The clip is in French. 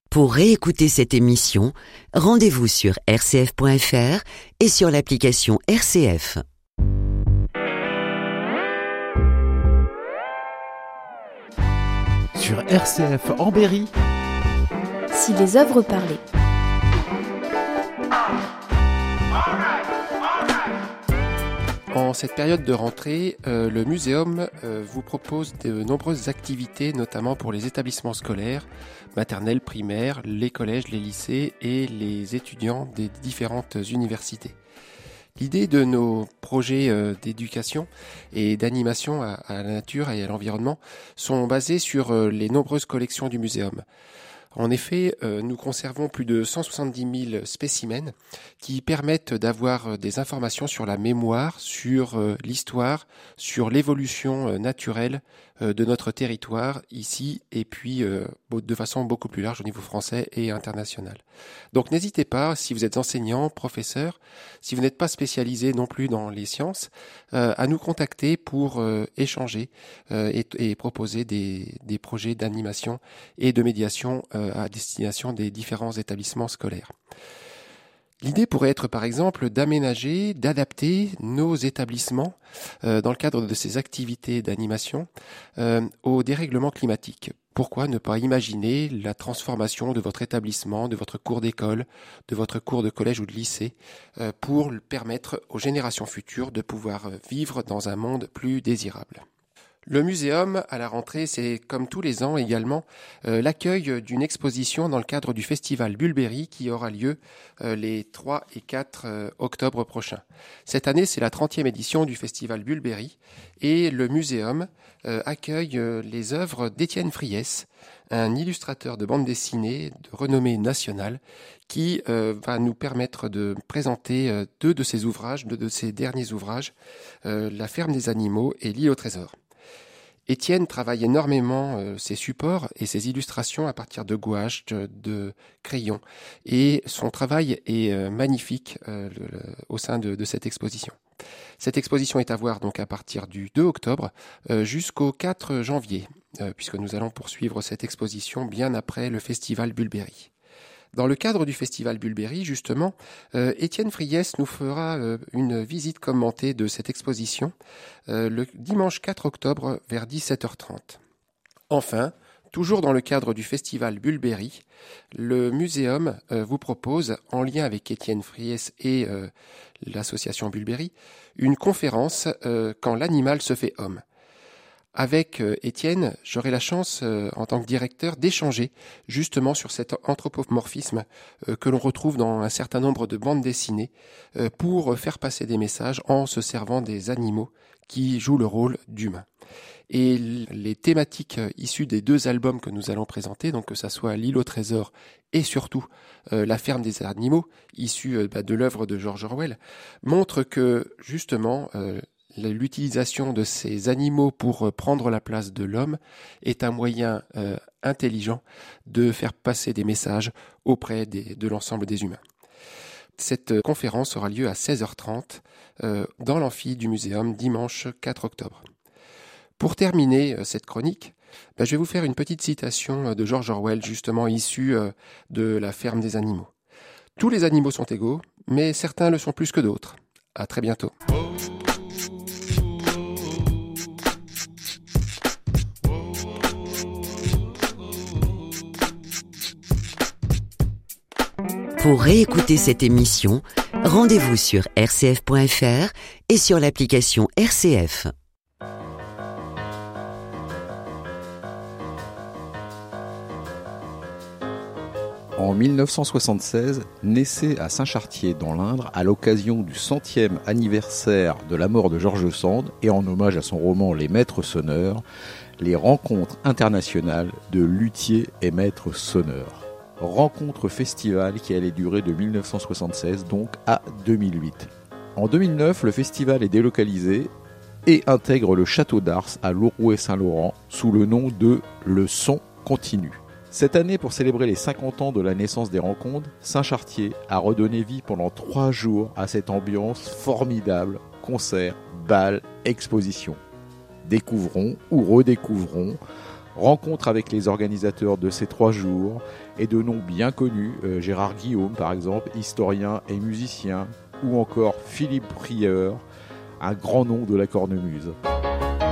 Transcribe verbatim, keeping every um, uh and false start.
Pour réécouter cette émission, rendez-vous sur r c f point f r et sur l'application R C F. Sur R C F en Berry, si les œuvres parlaient. En cette période de rentrée, euh, le Muséum euh, vous propose de nombreuses activités, notamment pour les établissements scolaires, maternelles, primaires, les collèges, les lycées et les étudiants des différentes universités. L'idée de nos projets euh, d'éducation et d'animation à, à la nature et à l'environnement sont basés sur euh, les nombreuses collections du Muséum. En effet, euh, nous conservons plus de cent soixante-dix mille spécimens qui permettent d'avoir des informations sur la mémoire, sur euh, l'histoire, sur l'évolution euh, naturelle euh, de notre territoire ici et puis euh, de façon beaucoup plus large au niveau français et international. Donc n'hésitez pas, si vous êtes enseignant, professeur, si vous n'êtes pas spécialisé non plus dans les sciences, euh, à nous contacter pour euh, échanger euh, et, et proposer des, des projets d'animation et de médiation euh, à destination des différents établissements scolaires. L'idée pourrait être par exemple d'aménager, d'adapter nos établissements euh, dans le cadre de ces activités d'animation euh, au dérèglement climatique. Pourquoi ne pas imaginer la transformation de votre établissement, de votre cours d'école, de votre cours de collège ou de lycée euh, pour permettre aux générations futures de pouvoir vivre dans un monde plus désirable. Le Muséum, à la rentrée, c'est comme tous les ans également euh, l'accueil d'une exposition dans le cadre du festival Bulberry qui aura lieu euh, les trois et quatre euh, octobre prochains. Cette année, c'est la trentième édition du festival Bulberry et le Muséum euh, accueille euh, les œuvres d'Étienne Friès, un illustrateur de bande dessinée de renommée nationale qui euh, va nous permettre de présenter euh, deux de ses ouvrages, deux de ses derniers ouvrages, euh, La ferme des animaux et L'île au trésor. Étienne travaille énormément euh, ses supports et ses illustrations à partir de gouache, de, de crayons. Et son travail est euh, magnifique euh, le, le, au sein de, de cette exposition. Cette exposition est à voir donc à partir du deux octobre euh, jusqu'au quatre janvier, euh, puisque nous allons poursuivre cette exposition bien après le festival Bulberry. Dans le cadre du festival Bulberry, justement, euh, Étienne Friès nous fera euh, une visite commentée de cette exposition euh, le dimanche quatre octobre vers dix-sept heures trente. Enfin, toujours dans le cadre du festival Bulberry, le Muséum euh, vous propose, en lien avec Étienne Friès et euh, l'association Bulberry, une conférence euh, « Quand l'animal se fait homme ». Avec euh, Étienne, j'aurai la chance, euh, en tant que directeur, d'échanger justement sur cet anthropomorphisme euh, que l'on retrouve dans un certain nombre de bandes dessinées euh, pour faire passer des messages en se servant des animaux qui jouent le rôle d'humains. Et les thématiques issues des deux albums que nous allons présenter, donc que ça soit L'île au trésor et surtout euh, La ferme des animaux, issue euh, bah, de l'œuvre de George Orwell, montrent que justement euh, l'utilisation de ces animaux pour prendre la place de l'homme est un moyen euh, intelligent de faire passer des messages auprès des, de l'ensemble des humains. Cette conférence aura lieu à seize heures trente euh, dans l'amphi du Muséum dimanche quatre octobre. Pour terminer euh, cette chronique, ben, je vais vous faire une petite citation de George Orwell, justement issue euh, de La ferme des animaux. Tous les animaux sont égaux, mais certains le sont plus que d'autres. À très bientôt. Pour réécouter cette émission, rendez-vous sur r c f point f r et sur l'application R C F. En mille neuf cent soixante-seize, naissait à Saint-Chartier dans l'Indre, à l'occasion du centième anniversaire de la mort de George Sand et en hommage à son roman Les Maîtres Sonneurs, les rencontres internationales de luthiers et maîtres sonneurs. Rencontre festival qui allait durer de mille neuf cent soixante-seize donc à deux mille huit. En deux mille neuf, le festival est délocalisé et intègre le château d'Ars à Laurouet-Saint-Laurent sous le nom de Le Son Continue. Cette année, pour célébrer les cinquante ans de la naissance des rencontres, Saint-Chartier a redonné vie pendant trois jours à cette ambiance formidable, concerts, bals, expositions. Découvrons ou redécouvrons Rencontre avec les organisateurs de ces trois jours et de noms bien connus, euh, Gérard Guillaume par exemple, historien et musicien, ou encore Philippe Prieur, un grand nom de la cornemuse.